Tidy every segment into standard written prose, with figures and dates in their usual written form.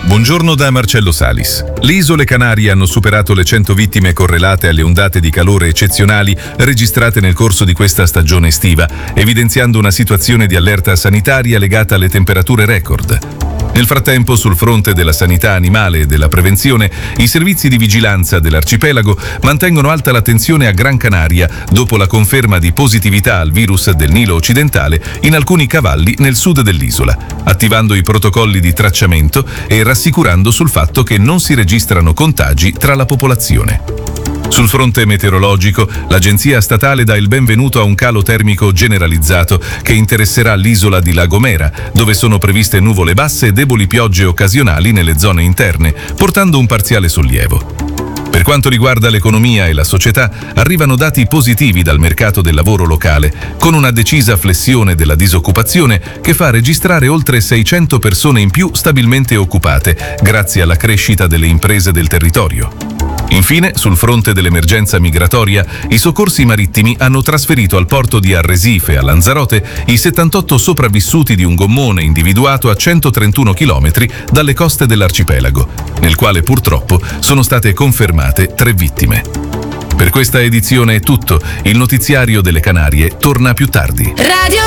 Buongiorno da Marcello Salis. Le isole Canarie hanno superato le 100 vittime correlate alle ondate di calore eccezionali registrate nel corso di questa stagione estiva, evidenziando una situazione di allerta sanitaria legata alle temperature record. Nel frattempo, sul fronte della sanità animale e della prevenzione, i servizi di vigilanza dell'arcipelago mantengono alta l'attenzione a Gran Canaria dopo la conferma di positività al virus del Nilo occidentale in alcuni cavalli nel sud dell'isola, attivando i protocolli di tracciamento e rassicurando sul fatto che non si registrano contagi tra la popolazione. Sul fronte meteorologico, l'agenzia statale dà il benvenuto a un calo termico generalizzato che interesserà l'isola di La Gomera, dove sono previste nuvole basse e deboli piogge occasionali nelle zone interne, portando un parziale sollievo. Per quanto riguarda l'economia e la società, arrivano dati positivi dal mercato del lavoro locale, con una decisa flessione della disoccupazione che fa registrare oltre 600 persone in più stabilmente occupate, grazie alla crescita delle imprese del territorio. Infine, sul fronte dell'emergenza migratoria, i soccorsi marittimi hanno trasferito al porto di Arresife, a Lanzarote, i 78 sopravvissuti di un gommone individuato a 131 km dalle coste dell'arcipelago, nel quale purtroppo sono state confermate 3 vittime. Per questa edizione è tutto. Il notiziario delle Canarie torna più tardi. Radio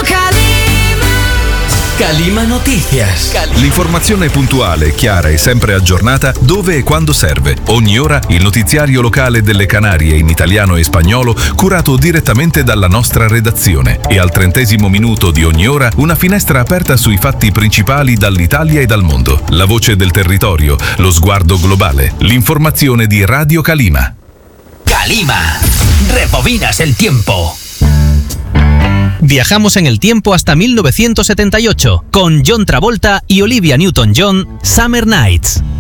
Calima Noticias. L'informazione puntuale, chiara e sempre aggiornata dove e quando serve. Ogni ora il notiziario locale delle Canarie in italiano e spagnolo, curato direttamente dalla nostra redazione. E al 30° minuto di ogni ora una finestra aperta sui fatti principali dall'Italia e dal mondo. La voce del territorio, lo sguardo globale. L'informazione di Radio Calima. Calima. Rebobinas el tiempo. Viajamos en el tiempo hasta 1978 con John Travolta y Olivia Newton-John, Summer Nights.